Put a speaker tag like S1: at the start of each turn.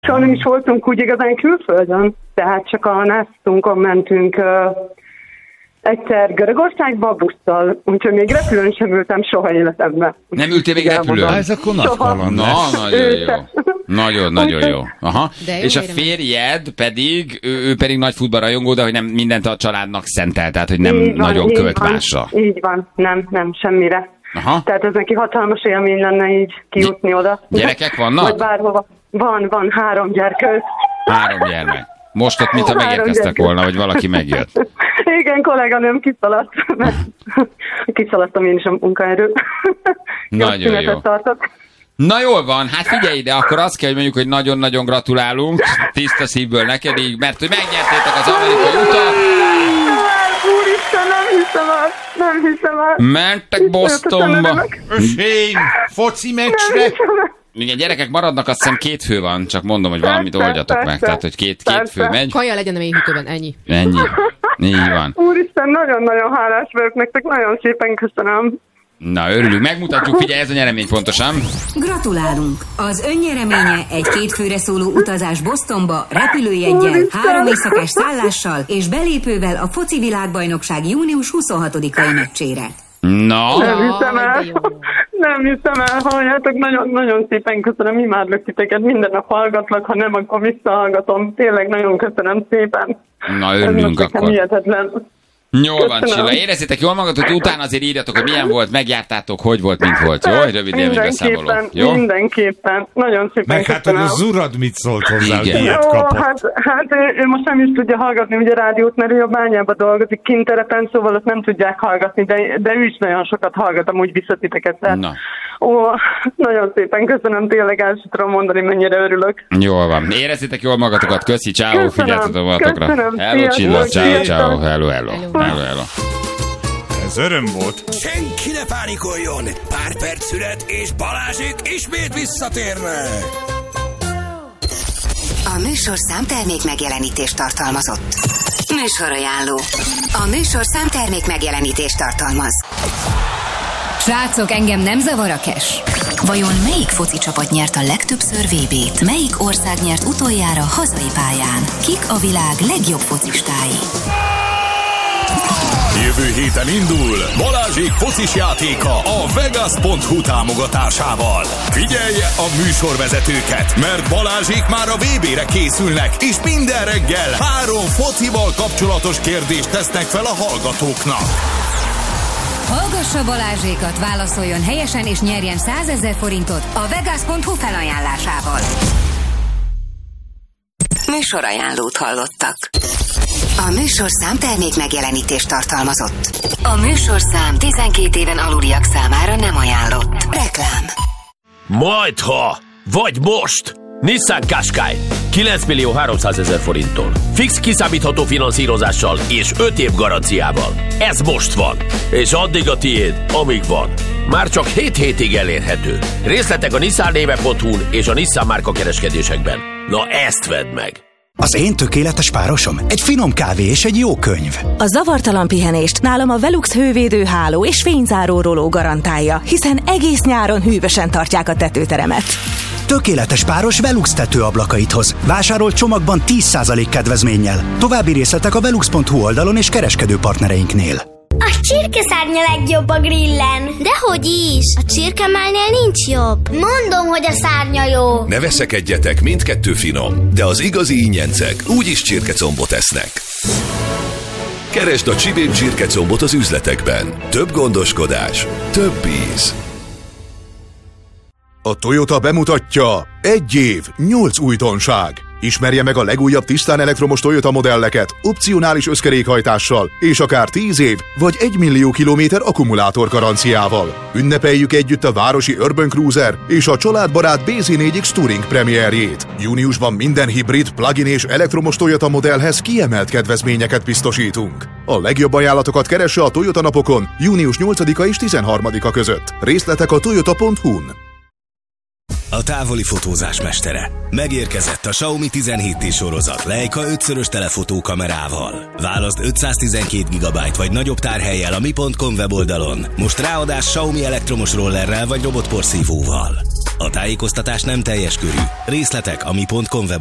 S1: Soha nem is voltunk úgy igazán külföldön, tehát csak a NASZ-unkon mentünk egyszer Görögországba busszal, úgyhogy még repülőn sem ültem soha életemben.
S2: Nem ültél még repülőn?
S3: Ez akkor nagy kaland.
S2: Nagyon jó. Nagyon jó. Aha. És a férjed pedig, ő pedig nagy futballrajongó, de hogy nem mindent a családnak szentel, tehát hogy nem nagyon költ másra.
S1: Így van, nem, semmire.
S2: Aha.
S1: Tehát ez neki hatalmas élmény lenne így kijutni oda.
S2: Gyerekek vannak?
S1: Vagy bárhova. Van 3 gyerkőt.
S2: 3 gyermek. Most ott, mintha megérkeztek volna, vagy valaki megjött.
S1: Igen, kolléganőm kiszaladt. Kiszaladtam én is a munkaerő.
S2: Nagyon jó. Na jól van, hát figyelj ide, akkor azt kell, hogy mondjuk, hogy nagyon-nagyon gratulálunk, tiszta szívből neked így, mert hogy megnyertétek az amerikai utat.
S1: Úristen, nem hiszem el.
S2: Mentek Bostonba.
S3: Ösém, foci meccsre.
S2: Igen, gyerekek maradnak, azt hiszem 2 fő van, csak mondom, hogy valamit oldjatok meg, tehát hogy két fő megy.
S4: Kaja legyen a mélyhűtőben, ennyi.
S2: Így van.
S1: Úristen, nagyon-nagyon hálás vagyok nektek, nagyon szépen köszönöm.
S2: Na, örülünk, megmutatjuk, figyelj, ez a nyeremény pontosan.
S5: Gratulálunk! Az önnyereménye egy 2 főre szóló utazás Bostonba, repülőjeggyel, 3 éjszakás szállással és belépővel a foci világbajnokság június 26-ai meccsére.
S2: Na?
S1: Nem hiszem el, halljátok, nagyon szépen köszönöm, imádlak titeket, minden nap hallgatlak, ha nem, akkor visszahallgatom. Tényleg nagyon köszönöm szépen.
S2: Na, örülünk akkor.
S1: Hihetetlen.
S2: Jól van, Csilla, érezzétek jól magatok, hogy utána azért írjatok, hogy milyen volt, megjártátok, hogy volt, mint volt. Jó, hogy rövid élménybeszámoló. Jó?
S1: Mindenképpen. Nagyon szépen
S3: meg
S1: köszönöm.
S3: Hát, hogy az urad mit szólt hozzá, hogy
S2: igen.
S3: ilyet kapott.
S1: Hát ő most nem is tudja hallgatni ugye rádiót, mert ő a Bányában dolgozik kinterepen, szóval azt nem tudják hallgatni, de ő is nagyon sokat hallgat, amúgy visszatiteket.
S2: Na.
S1: Nagyon szépen köszönöm, tényleg el sem tudom mondani, mennyire örülök.
S2: Jól van. Érezzétek jól magatokat, köszi, ciao, figyeltetek magatokra.
S1: Köszönöm.
S2: Hello, Csilla, ciao, hello.
S3: Ez öröm volt.
S6: Senki ne pánikoljon! Pár perc szület, és Balázsék ismét visszatérnek!
S5: A műsorszám termék megjelenítést tartalmazott. Műsorajánló. A műsorszám termék megjelenítést tartalmaz. Srácok, engem nem zavar a cash. Vajon melyik foci csapat nyert a legtöbbször VB-t? Melyik ország nyert utoljára hazai pályán? Kik a világ legjobb focistái?
S6: Jövő héten indul Balázsék focis játéka a Vegas.hu támogatásával. Figyelje a műsorvezetőket, mert Balázsék már a VB-re készülnek, és minden reggel 3 focival kapcsolatos kérdést tesznek fel a hallgatóknak.
S5: Hallgassa Balázsékat, válaszoljon helyesen és nyerjen 100 000 forintot a Vegas.hu felajánlásával. Műsorajánlót hallottak. A műsorszám termék megjelenítést tartalmazott. A műsorszám 12 éven aluliak számára nem ajánlott. Reklám.
S7: Majdha, vagy most! Nissan Qashqai 9 300 000 forinttól. Fix kiszámítható finanszírozással és 5 év garanciával. Ez most van, és addig a tiéd, amíg van. Már csak 7 hétig elérhető. Részletek a nissannéve.hu-n és a Nissan márka kereskedésekben. Na ezt vedd meg!
S8: Az én tökéletes párosom? Egy finom kávé és egy jó könyv.
S9: A zavartalan pihenést nálam a Velux hővédő háló és fényzáró roló garantálja, hiszen egész nyáron hűvösen tartják a tetőteremet.
S8: Tökéletes páros Velux tetőablakait hoz. Vásárolt csomagban 10% kedvezménnyel. További részletek a velux.hu oldalon és kereskedő partnereinknél.
S10: A csirkeszárnya legjobb a grillen. Dehogy is, a csirkemálnél nincs jobb. Mondom, hogy a szárnya jó.
S6: Ne veszekedjetek, mindkettő finom, de az igazi ingyencek úgyis csirkecombot esznek. Keresd a Csibén csirkecombot az üzletekben. Több gondoskodás, több íz.
S11: A Toyota bemutatja 1 év, 8 újdonság. Ismerje meg a legújabb tisztán elektromos Toyota modelleket, opcionális összkerékhajtással, és akár 10 év, vagy 1 millió kilométer akkumulátor garanciával. Ünnepeljük együtt a városi Urban Cruiser és a családbarát BZ4X Touring premierjét. Júniusban minden hibrid, plug-in és elektromos Toyota modellhez kiemelt kedvezményeket biztosítunk. A legjobb ajánlatokat keresse a Toyota napokon június 8-a és 13-a között. Részletek a toyota.hu-n.
S6: A távoli fotózás mestere. Megérkezett a Xiaomi 17T sorozat Leica 5-szörös telefotó kamerával. Válaszd 512 GB vagy nagyobb tárhellyel a mi.com weboldalon. Most ráadás Xiaomi elektromos rollerrel vagy robotporszívóval.
S4: A tájékoztatás nem teljes körű. Részletek a mi.com webon.